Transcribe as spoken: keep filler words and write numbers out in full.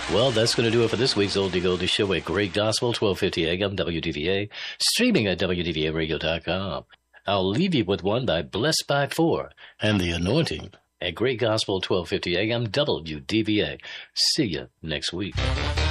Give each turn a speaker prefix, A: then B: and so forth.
A: Well, that's going to do it for this week's Oldie Goldie Show at Great Gospel, twelve fifty A M W D V A, streaming at W D V A radio dot com. I'll leave you with one by Blessed by Four and the Anointing at Great Gospel, twelve fifty A M W D V A. See you next week.